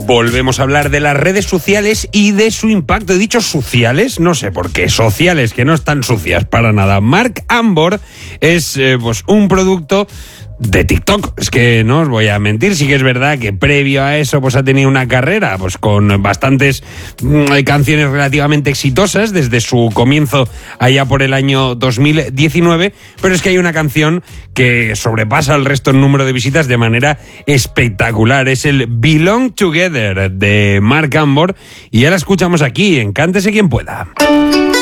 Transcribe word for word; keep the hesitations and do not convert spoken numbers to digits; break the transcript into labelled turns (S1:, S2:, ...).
S1: Volvemos a hablar de las redes sociales y de su impacto. He dicho sociales, no sé por qué, sociales, que no están sucias para nada. Mark Ambor es eh, pues un producto de TikTok. Es que no os voy a mentir, sí que es verdad que previo a eso pues ha tenido una carrera pues con bastantes mmm, canciones relativamente exitosas desde su comienzo allá por el año dos mil diecinueve, pero es que hay una canción que sobrepasa el resto en número de visitas de manera espectacular. Es el Belong Together de Mark Ambor y ya la escuchamos aquí en Cántese Quien Pueda.